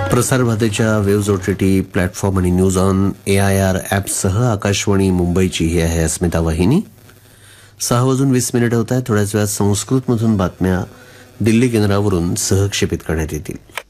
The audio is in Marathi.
प्रसारभारतीच्या वेव्ज OTT प्लॅटफॉर्म आणि न्यूज ऑन AIR ॲपसह आकाशवाणी मुंबईची ही आहे अस्मिता वाहिनी. 6:20 होत आहे. थोड्याच वेळात संस्कृतमधून बातम्या दिल्ली केंद्रावरून सहक्षेपित करण्यात येतील.